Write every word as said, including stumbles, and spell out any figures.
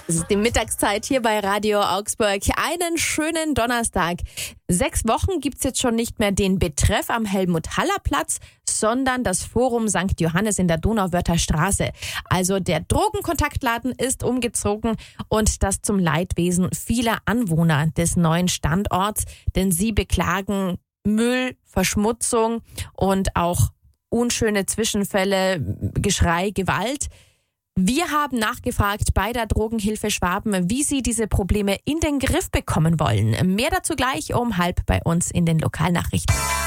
Es ist die Mittagszeit hier bei Radio Augsburg. Einen schönen Donnerstag. Sechs Wochen gibt's jetzt schon nicht mehr den Betreff am Helmut-Haller-Platz, sondern das Forum Sankt Johannes in der Donauwörther Straße. Also der Drogenkontaktladen ist umgezogen und das zum Leidwesen vieler Anwohner des neuen Standorts, denn sie beklagen Müll, Verschmutzung und auch unschöne Zwischenfälle, Geschrei, Gewalt. Wir haben nachgefragt bei der Drogenhilfe Schwaben, wie sie diese Probleme in den Griff bekommen wollen. Mehr dazu gleich um halb bei uns in den Lokalnachrichten.